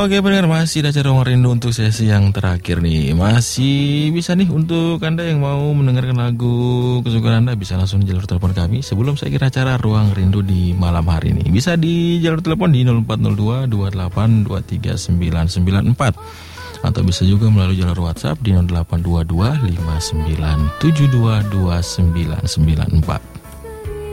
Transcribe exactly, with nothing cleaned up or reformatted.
Oke pendengar, masih ada Ruang Rindu untuk sesi yang terakhir nih. Masih bisa nih untuk Anda yang mau mendengarkan lagu kesukaan Anda, bisa langsung di jalur telepon kami sebelum saya kira acara Ruang Rindu di malam hari ini. Bisa di jalur telepon di nol empat nol dua dua delapan dua tiga sembilan sembilan empat, atau bisa juga melalui jalur WhatsApp di nol delapan dua dua lima sembilan tujuh dua dua sembilan sembilan empat.